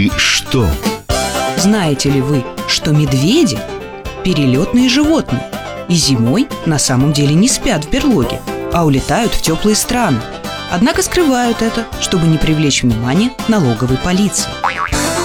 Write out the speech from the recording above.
И что? Знаете ли вы, что медведи – перелетные животные, и зимой на самом деле не спят в берлоге, а улетают в теплые страны. Однако скрывают это, чтобы не привлечь внимание налоговой полиции.